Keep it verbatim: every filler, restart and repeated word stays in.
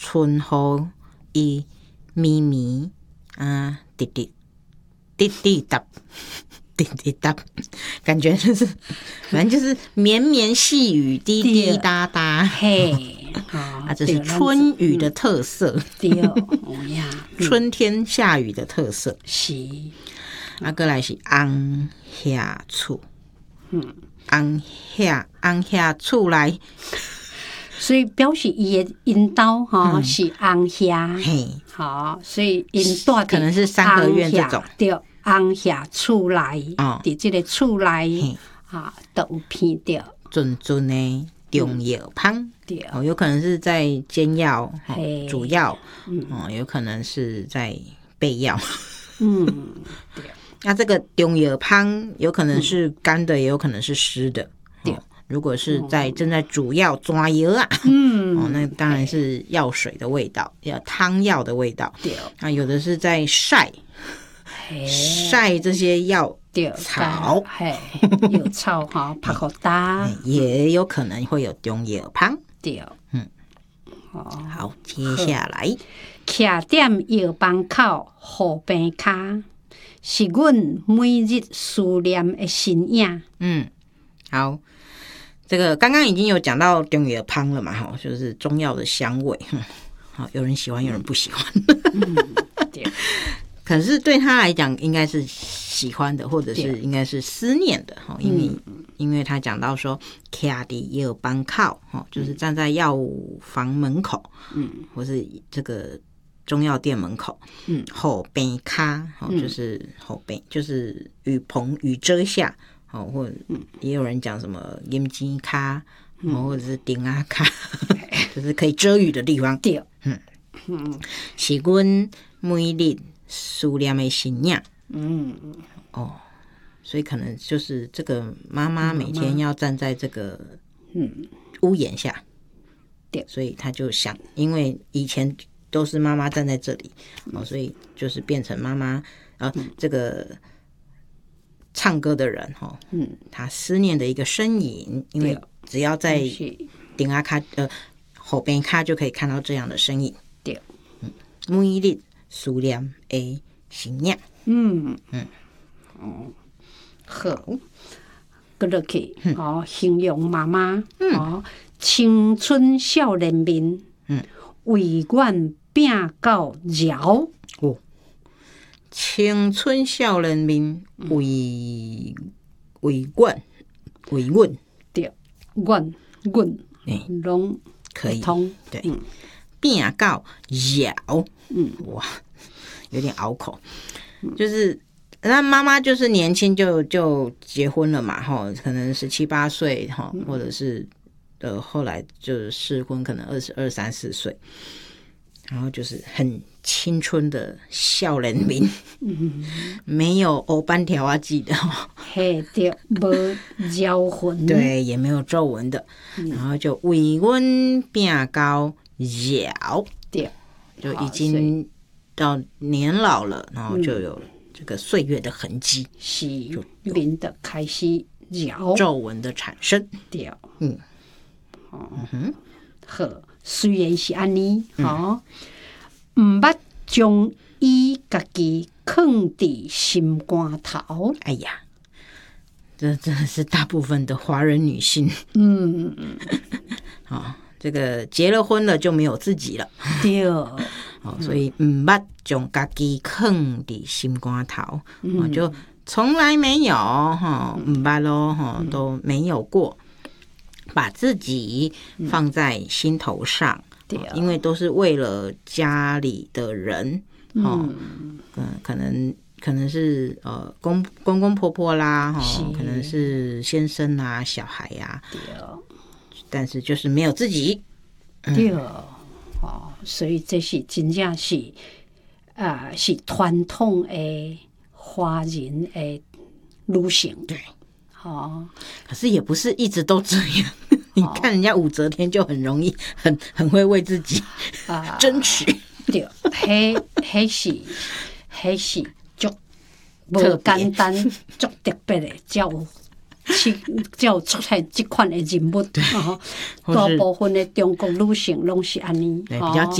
春雨伊咪咪啊滴滴滴滴答滴滴答，感觉就是反正就是绵绵细雨滴滴答答， 嘿。 啊，这是春雨的特色， 对，哦呀， 春天下雨的特色是。 啊，过来是红下厝， 嗯， 红下红下厝来， 所以表示伊的因兜哈、嗯、是红下， 嘿， 好，所以因住可能是三合院这种， 对，红下厝内， 哦， 伫这个厝内啊，都有闻到阵阵的中药香。哦，有可能是在煎药、哦、煮药、嗯哦，有可能是在备药。嗯，对。那这个中药香有可能是干的，也有可能是湿的。对、哦，如果是在正在煮药抓药啊，嗯，哦，那当然是药水的味道，要汤药的味道。对，那有的是在晒，晒这些药。草， 有草哈，拍好大， 也有可能会有中药香。 对， 嗯，好，接下来， 徛踮药房口护病骹，是阮每日思念的身影。 嗯，好，这个刚刚已经有讲到中药香了嘛，哈，就是中药的香味。好，有人喜欢，有人不喜欢。嗯，对。可是对他来讲，应该是喜欢的，或者是应该是思念的，因为、嗯、因为他讲到说，徛伫药房口，就是站在药房门口，嗯，或是这个中药店门口，嗯，护病骹，就是护病，就是雨棚雨遮下，或也有人讲什么眼睛骹，或者是顶啊骹，就是可以遮雨的地方。对，嗯嗯，是阮每日思念的身影。嗯，哦，所以可能就是这个妈妈每天要站在这个嗯屋檐下，对，所以他就想，因为以前都是妈妈站在这里，哦，所以就是变成妈妈啊，这个唱歌的人哈，嗯，他思念的一个身影，因为只要在顶阿卡呃后边卡就可以看到这样的身影。对，嗯，每日思念的身影。嗯嗯哦，好，搁落去哦，形容妈妈哦，青春少年面，嗯，为阮拼到饶哦， 青春少年面为为阮为阮对，阮阮拢可以通对，拼到饶，嗯哇，有点拗口。就是那妈妈就是年轻就就结婚了嘛，哈，可能十七八岁哈，或者是呃后来就是适婚，可能二十二三四岁，然后就是很青春的少年面，嗯，没有欧斑条啊记的， 嘿对，无招魂， 对，也没有皱纹的，嗯、然后就为阮拼到饶，对，就已经到年老了，然后就有这个岁月的痕迹， 是面的开始饶皱纹的产生。 对，嗯，哦，嗯、好，虽然是安尼，哦，唔捌将伊家己放伫心肝头。 哎呀，这真的是大部分的华人女性，嗯嗯，好。这个结了婚了就没有自己了，对，哦，所以唔捌将家己放伫心肝头，嗯、就从来没有哈，唔捌咯哈，都没有过把自己放在心头上，对、嗯，因为都是为了家里的人，哦，嗯，可能可能是呃公公公婆婆啦，哈，可能是先生啊、小孩呀、啊，对。但是就是没有自己， 嗯、对哦，所以这是真正是啊、呃，是传统的华人的女性， 对，哦，可是也不是一直都这样。哦、你看人家武则天就很容易，很很会为自己啊争取， 对，迄迄是迄是足无简单，足特别的叫。去叫出现这款的人物，大部分的中国女性拢是安尼， 比较